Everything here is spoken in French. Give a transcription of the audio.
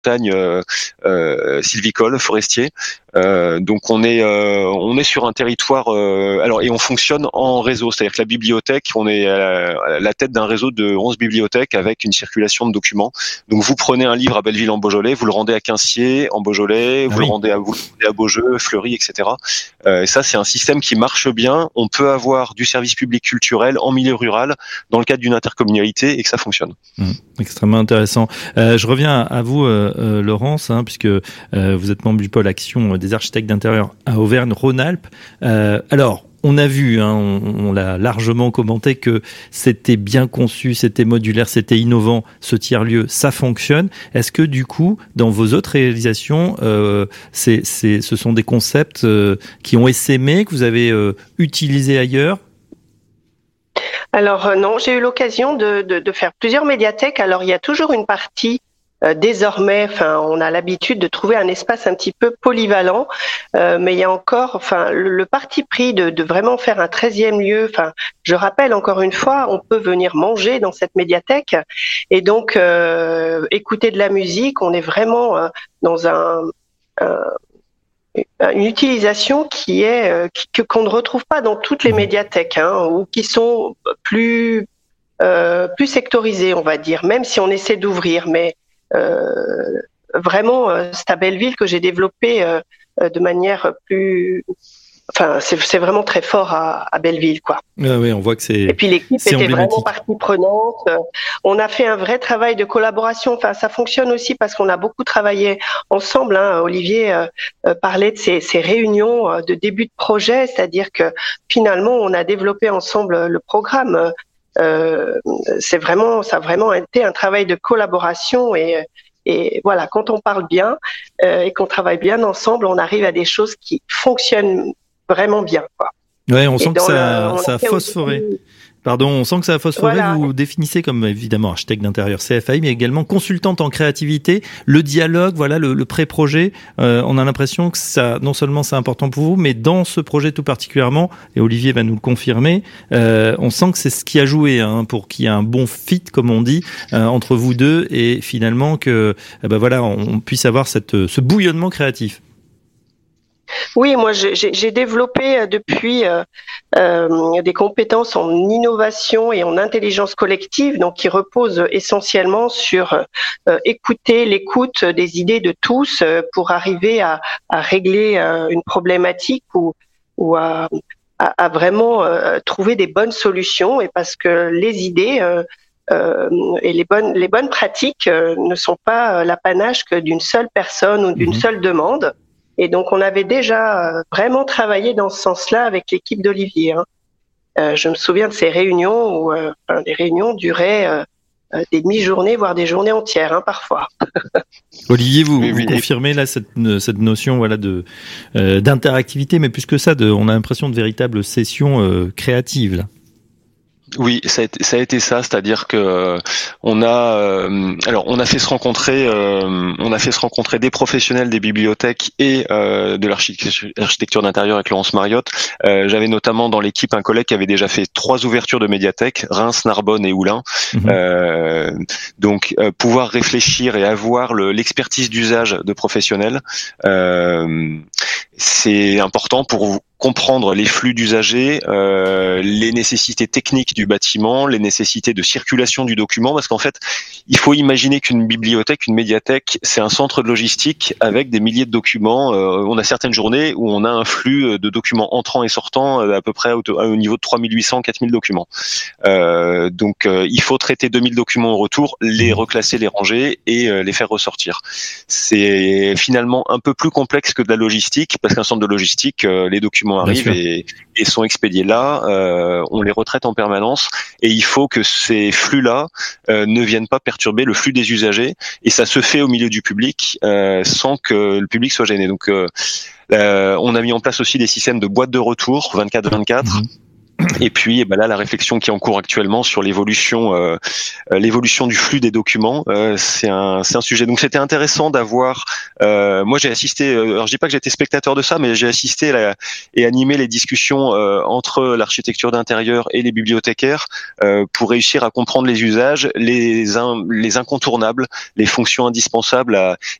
montagne sylvicole, forestier. Donc on est sur un territoire alors, et on fonctionne en réseau, c'est-à-dire que la bibliothèque, on est à la tête d'un réseau de 11 bibliothèques avec une circulation de documents. Donc vous prenez un livre à Belleville en Beaujolais, vous le rendez à Quincier en Beaujolais, vous le rendez à Beaujeu, Fleury, etc. Et ça, c'est un système qui marche bien. On peut avoir du service public culturel en milieu rural dans le cadre d'une intercommunalité et que ça fonctionne. Extrêmement intéressant. Je reviens à vous, Laurence, puisque vous êtes membre du pôle Action des architectes d'intérieur à Auvergne-Rhône-Alpes. Alors, on a vu, on l'a largement commenté, que c'était bien conçu, c'était modulaire, c'était innovant, ce tiers-lieu, ça fonctionne. Est-ce que du coup, dans vos autres réalisations, ce sont des concepts qui ont essaimé, que vous avez utilisés ailleurs ? Alors non, j'ai eu l'occasion de faire plusieurs médiathèques. Alors il y a toujours une partie désormais, on a l'habitude de trouver un espace un petit peu polyvalent, mais il y a encore, le parti pris de vraiment faire un 13e lieu. Je rappelle encore une fois, on peut venir manger dans cette médiathèque et donc écouter de la musique. On est vraiment dans une utilisation qui est qu'on ne retrouve pas dans toutes les médiathèques, ou qui sont plus sectorisées, on va dire, même si on essaie d'ouvrir, mais vraiment, c'est à Belleville que j'ai développé de manière plus. C'est vraiment très fort à Belleville, quoi. Oui, on voit que c'est. Et puis l'équipe était vraiment partie prenante. On a fait un vrai travail de collaboration. Ça fonctionne aussi parce qu'on a beaucoup travaillé ensemble. Olivier parlait de ces réunions de début de projet, c'est-à-dire que finalement, on a développé ensemble le programme. Ça a vraiment été un travail de collaboration et voilà, quand on parle bien et qu'on travaille bien ensemble, on arrive à des choses qui fonctionnent vraiment bien, quoi. Ouais, on sent que ça a phosphoré. On sent que ça a phosphoré. Voilà. Vous définissez comme évidemment architecte d'intérieur CFAI, mais également consultante en créativité. Le dialogue, le pré-projet. On a l'impression que ça, non seulement c'est important pour vous, mais dans ce projet tout particulièrement, et Olivier va nous le confirmer, on sent que c'est ce qui a joué pour qu'il y ait un bon fit, comme on dit, entre vous deux, et finalement que on puisse avoir ce bouillonnement créatif. Oui, moi j'ai développé depuis des compétences en innovation et en intelligence collective, donc qui reposent essentiellement sur l'écoute des idées de tous pour arriver à régler une problématique ou à vraiment trouver des bonnes solutions, et parce que les idées et les bonnes pratiques ne sont pas l'apanage que d'une seule personne ou d'une seule demande. Et donc, on avait déjà vraiment travaillé dans ce sens-là avec l'équipe d'Olivier. Je me souviens de ces réunions où les réunions duraient des demi-journées, voire des journées entières, parfois. Olivier, vous confirmez là cette notion d'interactivité, mais plus que ça, on a l'impression de véritables sessions créatives là. Oui, ça a été ça, c'est-à-dire que on a fait se rencontrer des professionnels des bibliothèques et de l'architecture d'intérieur avec Laurence Mariotte. J'avais notamment dans l'équipe un collègue qui avait déjà fait 3 ouvertures de médiathèques, Reims, Narbonne et Oulin. Donc pouvoir réfléchir et avoir l'expertise d'usage de professionnels, c'est important pour comprendre les flux d'usagers, les nécessités techniques du bâtiment, les nécessités de circulation du document, parce qu'en fait, il faut imaginer qu'une bibliothèque, une médiathèque, c'est un centre de logistique avec des milliers de documents. On a certaines journées où on a un flux de documents entrants et sortants à peu près au niveau de 3800, 4000 documents. Donc, il faut traiter 2000 documents au retour, les reclasser, les ranger et les faire ressortir. C'est finalement un peu plus complexe que de la logistique, parce qu'un centre de logistique, les documents arrivent et sont expédiés là, on les retraite en permanence, et il faut que ces flux-là ne viennent pas perturber le flux des usagers, et ça se fait au milieu du public sans que le public soit gêné. Donc on a mis en place aussi des systèmes de boîtes de retour 24/24. Et puis là, la réflexion qui est en cours actuellement sur l'évolution du flux des documents, c'est un sujet. Donc c'était intéressant d'avoir. Moi, j'ai assisté. Alors je dis pas que j'étais spectateur de ça, mais j'ai assisté et animé les discussions entre l'architecture d'intérieur et les bibliothécaires pour réussir à comprendre les usages, les incontournables, les fonctions indispensables